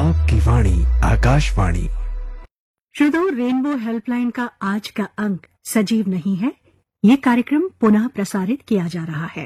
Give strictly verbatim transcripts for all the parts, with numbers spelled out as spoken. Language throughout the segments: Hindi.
आपकी वाणी आकाशवाणी। श्रोताओ, रेनबो हेल्पलाइन का आज का अंक सजीव नहीं है। ये कार्यक्रम पुनः प्रसारित किया जा रहा है।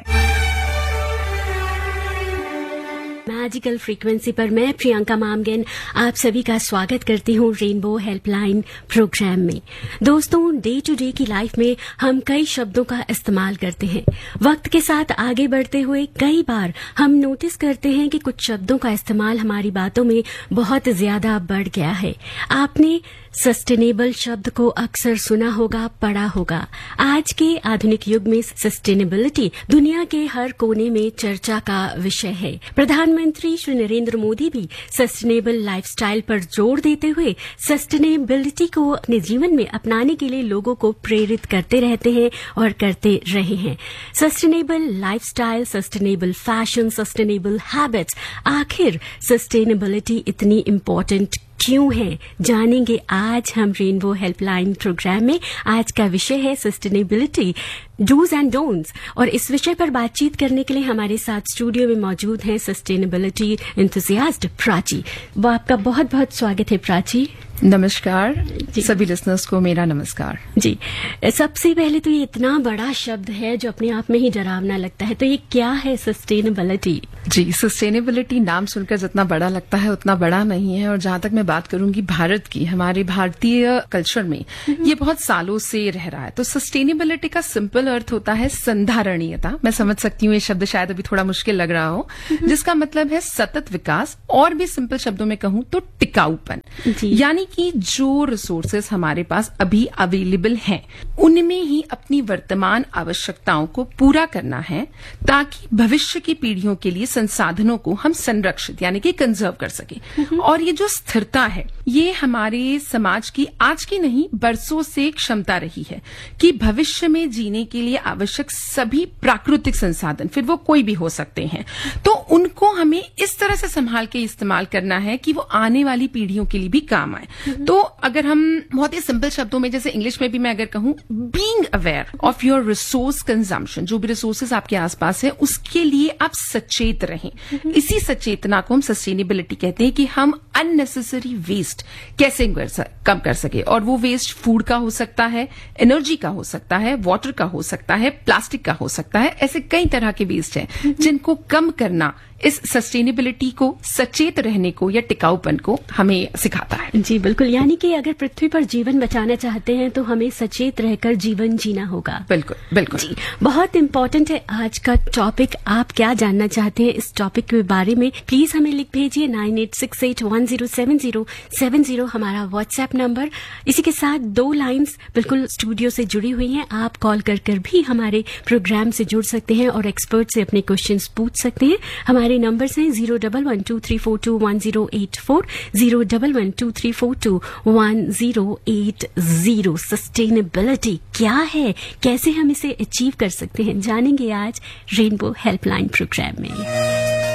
मैजिकल फ्रीक्वेंसी पर मैं प्रियंका मामगन आप सभी का स्वागत करती हूँ रेनबो हेल्पलाइन प्रोग्राम में। दोस्तों, डे टू डे की लाइफ में हम कई शब्दों का इस्तेमाल करते हैं। वक्त के साथ आगे बढ़ते हुए कई बार हम नोटिस करते हैं कि कुछ शब्दों का इस्तेमाल हमारी बातों में बहुत ज्यादा बढ़ गया है। आपने सस्टेनेबल शब्द को अक्सर सुना होगा, पढ़ा होगा। आज के आधुनिक युग में सस्टेनेबिलिटी दुनिया के हर कोने में चर्चा का विषय है। प्रधानमंत्री श्री नरेंद्र मोदी भी सस्टेनेबल लाइफस्टाइल पर जोर देते हुए सस्टेनेबिलिटी को अपने जीवन में अपनाने के लिए लोगों को प्रेरित करते रहते हैं और करते रहे हैं। Sustainable lifestyle, sustainable fashion, sustainable habits, आखिर सस्टेनेबिलिटी इतनी इम्पोर्टेंट क्यों है, जानेंगे आज हम रेनबो हेल्पलाइन प्रोग्राम में। आज का विषय है सस्टेनेबिलिटी, डूज एंड डोंट्स, और इस विषय पर बातचीत करने के लिए हमारे साथ स्टूडियो में मौजूद हैं सस्टेनेबिलिटी एंथुसियास्ट प्राची। वो आपका बहुत बहुत स्वागत है प्राची। नमस्कार सभी लिसनर्स को मेरा नमस्कार जी। सबसे पहले तो ये इतना बड़ा शब्द है जो अपने आप में ही डरावना लगता है, तो ये क्या है सस्टेनेबिलिटी? जी, सस्टेनेबिलिटी नाम सुनकर जितना बड़ा लगता है उतना बड़ा नहीं है। और जहां तक मैं बात करूंगी भारत की, हमारे भारतीय कल्चर में ये बहुत सालों से रह रहा है। तो सस्टेनेबिलिटी का सिंपल अर्थ होता है संधारणीयता। मैं समझ सकती हूँ ये शब्द शायद अभी थोड़ा मुश्किल लग रहा हो, जिसका मतलब है सतत विकास, और भी सिंपल शब्दों में कहूं तो टिकाऊपन। यानी कि जो रिसोर्सेस हमारे पास अभी अवेलेबल हैं उनमें ही अपनी वर्तमान आवश्यकताओं को पूरा करना है, ताकि भविष्य की पीढ़ियों के लिए संसाधनों को हम संरक्षित यानी कि कंजर्व कर सके। और ये जो स्थिरता है, ये हमारे समाज की आज की नहीं बरसों से क्षमता रही है कि भविष्य में जीने के लिए आवश्यक सभी प्राकृतिक संसाधन, फिर वो कोई भी हो सकते हैं, तो उनको हमें इस तरह से संभाल के इस्तेमाल करना है कि वो आने वाली पीढ़ियों के लिए भी काम आए। तो अगर हम बहुत ही सिंपल शब्दों में, जैसे इंग्लिश में भी मैं अगर कहूं, being aware of your resource consumption, जो भी रिसोर्सेज आपके आसपास है उसके लिए आप सचेत रहें। इसी सचेतना को हम सस्टेनेबिलिटी कहते हैं, कि हम अननेसेसरी वेस्ट कैसे कम कर सके। और वो वेस्ट फूड का हो सकता है, एनर्जी का हो सकता है, वाटर का हो सकता है, प्लास्टिक का हो सकता है। ऐसे कई तरह के वेस्ट हैं जिनको कम करना इस सस्टेनेबिलिटी को, सचेत रहने को या टिकाऊपन को हमें सिखाता है। जी बिल्कुल, यानी कि अगर पृथ्वी पर जीवन बचाना चाहते हैं तो हमें सचेत रहकर जीवन जीना होगा। बिल्कुल बिल्कुल जी, बहुत इम्पोर्टेंट है आज का टॉपिक। आप क्या जानना चाहते हैं इस टॉपिक के बारे में, प्लीज हमें लिख भेजिए। Nine eight six eight one zero seven zero seven zero हमारा व्हाट्सएप नंबर। इसी के साथ दो लाइन्स बिल्कुल स्टूडियो से जुड़ी हुई हैं, आप कॉल कर कर भी हमारे प्रोग्राम से जुड़ सकते हैं और एक्सपर्ट से अपने क्वेश्चंस पूछ सकते हैं। हमारे नंबर्स हैं zero double one two three four to one zero eight four, zero double one two three four to one zero eight zero. Sustainability क्या है, कैसे हम इसे अचीव कर सकते हैं, जानेंगे आज रेनबो हेल्पलाइन प्रोग्राम में।